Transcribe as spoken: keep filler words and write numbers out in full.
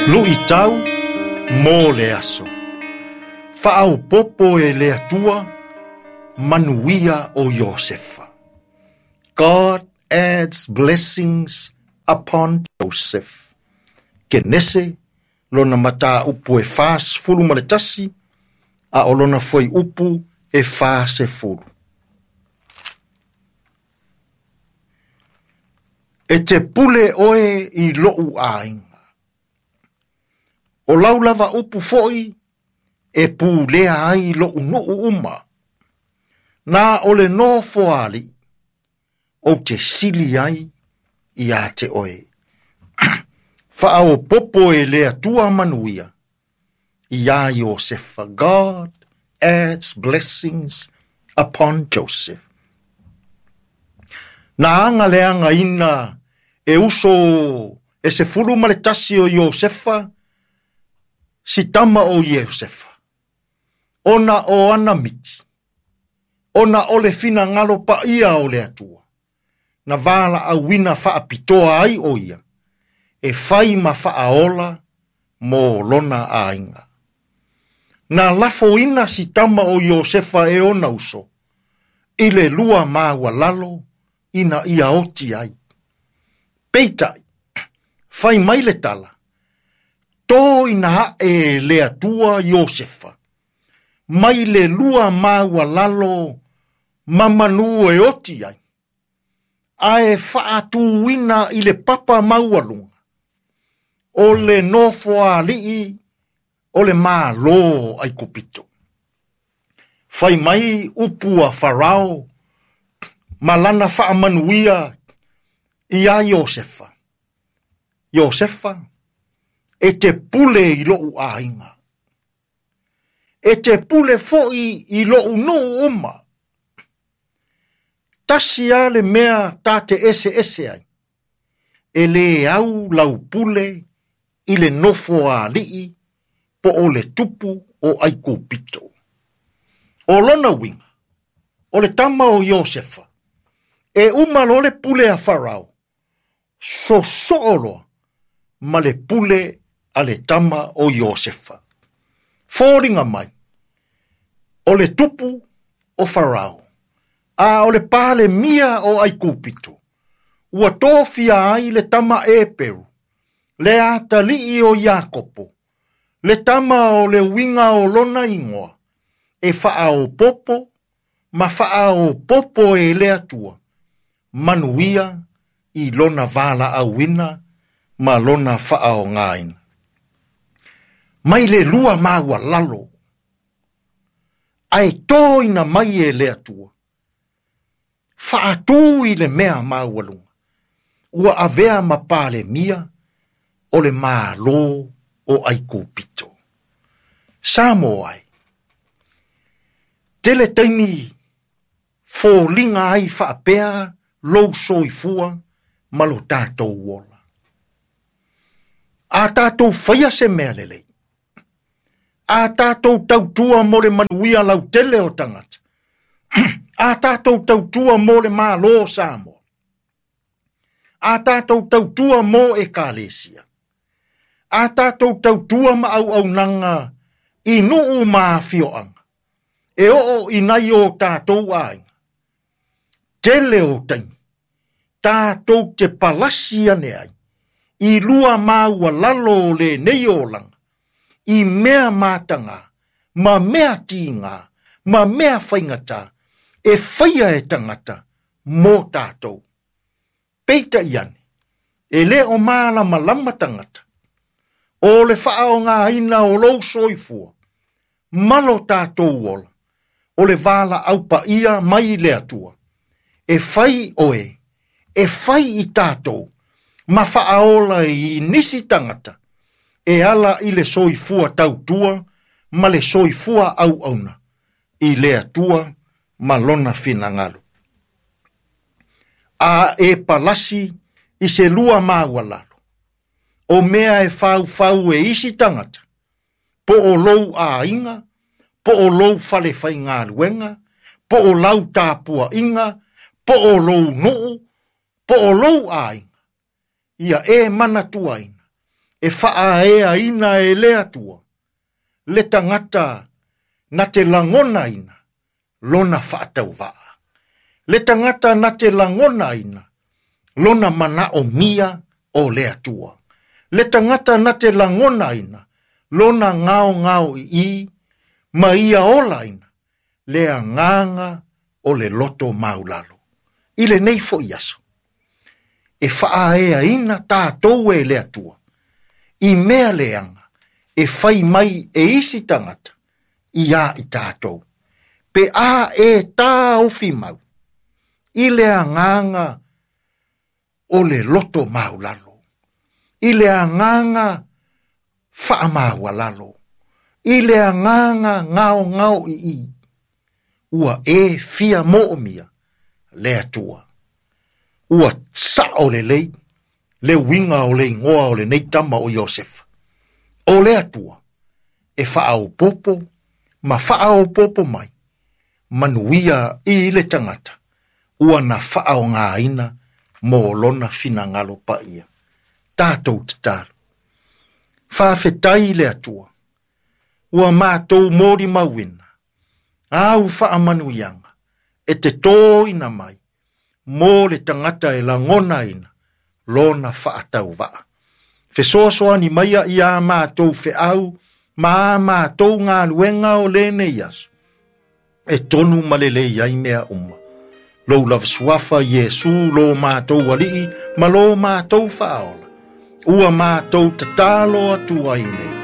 Lui tau, mō le aso. Whaau popo e le atua, manuia o Iosefa. God adds blessings upon Joseph. Kenese, lona mata upu e fas fulu maletasi, a olona foi upu e fas e fulu. E te pule oe i lou ainga. O laulava upu foi e pulea ai lou nuu uma. Na ole no foali o te sili ai i a te oe. Wha o popo e lea tua manuia i a Iosefa. God adds blessings upon Joseph. Na anga leanga ina e uso e se fulu maletasi o Iosefa si tama o Iosefa. Ona o ana miti. Ona ole fina ngalo pa ia o le atua. Na vala a wina faa pitoa ai o ia. E fai ma faa ola mo lona a inga. Na lafo ina si tama o Iosefa e ona uso. Ile lua mawa lalo ina ia oti ai. Peitai, fai mai le tala. Tō ina hae le atua Iosefa. Mai le lua maua lalo mamanu e oti ai. Ae whaatu wina i le papa maua lunga. O le nofoa lii, o le maa lo ai kupito. Fai mai upua Farao, malana wha manuia i a Iosefa. Iosefa, e te pule i lou a inga. E te pule foi i lou no uma. Tasi a le mea tate ese ese ai. E le au lau pule i le nofo a lii po o le tupu o aiku pito. O lona winga, o le tama o Iosefa, e uma lo le pule a Farao, so soolo ma le pule a le tama o Iosefa. Fōringa mai, o le tupu o Farao, a o le pāle mia o aikupito, ua tōwhia ai le tama e peru, le atali o Iakopo, le tama o le winga o lona ingoa, e faa o popo, ma faa o popo e le atua, manuia i lona vala a wina, ma lona faa o ngaina. Mai le lua maua lalo, ai toina mai e le atua, faa tu i le mea maua lunga, ua avea ma pale mia, o le maa lo o aiku pito. Samo ai, tele taimi, fō linga ai faa pea, lou soifua, malo tātou wola. A tātou whaia se mea lelei. A tātou tautua mo le manuia lau tele o tangata. A tātou tautua mo le maa lo Samoa. A tātou tautua mo e Kalesia. A tātou tautua ma au au nanga i nuu maa fioanga. E o i nai o tātou ainga. Tele o taimi. Tātou te palasia ne ai. I lua maua lalo le nei o langa. I mea mātanga, ma mea tīnga, ma mea whaingata, e whaia e tangata, mō tātou. Peita iane, e le o māla malama tangata, o le whaao ngā ina o lou soifua, malo tātou wola, o le wāla aupa ia mai le atua, e whai oe, e whai i tātou, ma whaola i nisi tangata, e ala i le soifua tautua, ma le soifua au auna, i le atua, ma lona fina ngalu. A e palasi i se lua maua lalo, o mea e fau fau e isi tangata, po o lou a inga, po o lou fale fai ngā luenga, po o lau tāpua inga, po o lou nuu, po o lou a inga, ia e mana tuaina, e faa ea ina e lea tua, le tangata na te langona ina, lona faa tau waa. Le tangata na te langona ina, lona mana o mia o lea tua. Le tangata na te langona ina, lona ngao ngao i, ma ia ola ina, lea nganga o le loto maulalo. Ile nei fo iaso. E faa ea ina tātou e lea tua. I mea leanga, e fai mai e isi tangata, i a i tātou. Pe a e tā ofi mau. I lea nganga o le loto maulalo. I lea nganga faa maualalo. I lea nganga ngao ngao i i. Ua e fia moomia lea tua. Ua sa o le lei, le winga o le ingoa o le neitama o Iosefa. O lea tua, e faa o popo, ma faa o popo mai, manuia i le tangata, ua na faa o ngā ina, mo lona fina ngalo pa ia. Tātou titalo. Faa fetai lea tua, ua mātou mori mawina, au faa manuianga, e te tō ina mai, mo le tangata e langona ina, lona faa tau waa. Fe soa soa ni maia i a mātou fe au, ma mātou ngā luenga o lene ias. E tonu malele iai mea uma. Lou lava suafa Yesu lo mātou alii, ma lo mātou faaola. Ua mātou tatalo atua i nei.